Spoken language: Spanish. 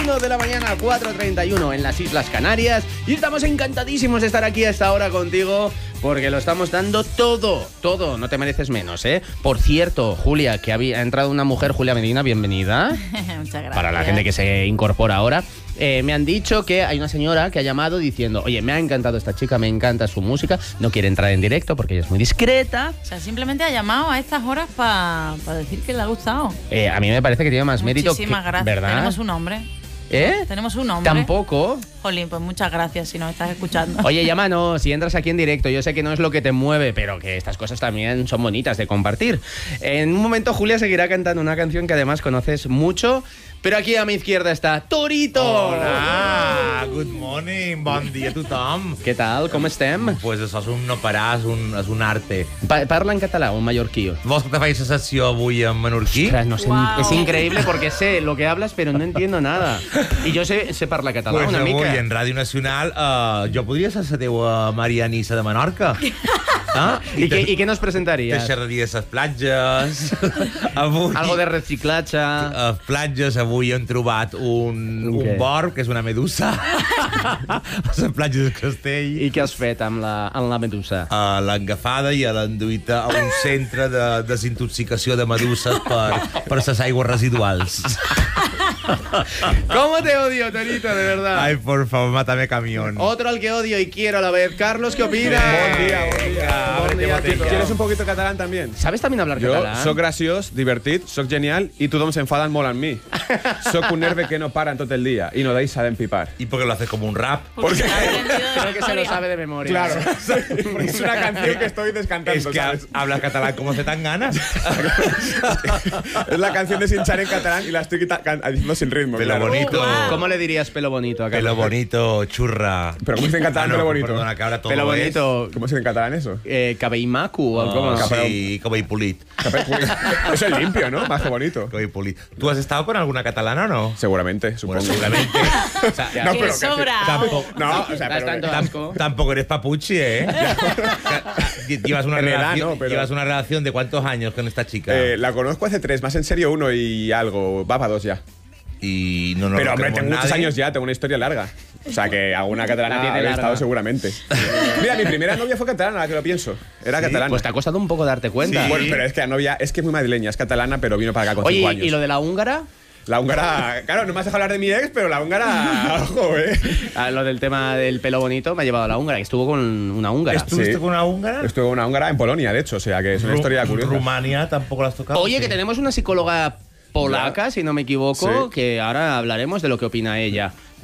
4:31 de la mañana, 4:31 en las Islas Canarias. Y estamos encantadísimos de estar aquí a esta hora contigo, porque lo estamos dando todo. No te mereces menos, ¿eh? Por cierto, Julia, que ha entrado una mujer, Julia Medina, bienvenida. Muchas gracias. Para la gente que se incorpora ahora. Me han dicho que hay una señora que ha llamado diciendo: oye, me ha encantado esta chica, me encanta su música, no quiere entrar en directo porque ella es muy discreta. O sea, simplemente ha llamado a estas horas para decir que le ha gustado. A mí me parece que tiene más mérito. Muchísimas gracias. ¿Verdad? Tenemos un nombre. ¿Eh? Tenemos un nombre. Tampoco. Jolín, pues muchas gracias si nos estás escuchando. Oye, llámanos si entras aquí en directo. Yo sé que no es lo que te mueve, pero que estas cosas también son bonitas de compartir. En un momento Julia seguirá cantando una canción que además conoces mucho. Pero aquí a mi izquierda está Torito. Hola, good morning, bon dia a tothom. Què tal, com estem? Pues això és un no parar, és un arte. Parla en català, un mallorquí. Vols que te faci la sessió avui en menorquí? Ostras, no sé, Wow. es increíble porque sé lo que hablas, pero no entiendo nada. Y yo sé parlar català Pues una avui mica. en Ràdio Nacional jo podria ser la teua Marianissa de Menorca. I què nos presentaries? Te xerraria de les platges. Avui, Algo de reciclatge. a les platges avui hem trobat un Què? borb, que és una medusa, a les platges del Castell. I què has fet amb la medusa? L'han agafada i l'han duit a un centre de desintoxicació de meduses per les aigües residuals. ¿Cómo te odio, Torito, de verdad? Ay, por favor, mátame camión. Otro al que odio y quiero a la vez. Carlos, ¿qué opinas? Buen día. Bon dia, Tito. ¿Quieres un poquito catalán también? ¿Sabes también hablar Jo catalán? soc graciós, divertit, soc genial i tothom s'enfaden molt amb mi. Soc un nerve que no para en tot el dia i no deixa d'empipar. ¿Y por qué lo haces como un rap? Porque se ha aprendido de Creo que se lo memoria. sabe de memoria. Claro, porque es una canción que estoy descantando, Es que ¿sabes? hablas catalán como se tan ganas. Es la canción de Sinchar en catalán y la estoy diciendo sin ritmo. Pelo claro. bonito. Wow. ¿Cómo le dirías pelo bonito a Carlos? Pelo bonito, churra. Pero ¿cómo se dice en catalán Ah, no, pelo bonito? Perdona, que ahora todo Pelo es. bonito. ¿Cómo se dice en catalán eso? Cabell maco. Oh, ¿Cómo? sí, como y pulit. Eso es limpio, ¿no? Más que bonito. Como y pulit. ¿Tú has estado con alguna catalana o no? Seguramente, supongo. Bueno, seguramente. O sea, No, Que pero sobra. tampoco, No, o sea, Das tanto pero... asco. tampoco eres papuchi, ¿eh? Llevas una, En edad, relación, no, pero- llevas una relación de ¿cuántos años con esta chica? La conozco hace 3, más en serio 1 y algo. Va para 2 ya. Y no nos Pero hombre, tenemos tengo muchos nadie. años ya, tengo una historia larga. O sea que alguna La catalana tiene he larga. estado seguramente. Mira, mi primera novia fue catalana, ahora que lo pienso. Era catalana. Pues te ha costado un poco darte cuenta. Sí. Bueno, pero es que la novia es que es muy madrileña, es catalana, pero vino para acá con 5 Oye, años. ¿y lo de la húngara? La húngara, claro, no me has dejado hablar de mi ex, pero la húngara, ojo, Lo del tema del pelo bonito me ha llevado a la húngara, que estuvo con una húngara. ¿Estuviste Sí. con una húngara? Estuve con una húngara en Polonia, de hecho, o sea que es una historia curiosa. Rumania tampoco la has tocado. Oye, Sí. que tenemos una psicóloga polaca, si no me equivoco, Sí. que ahora hablaremos de lo que opina ella.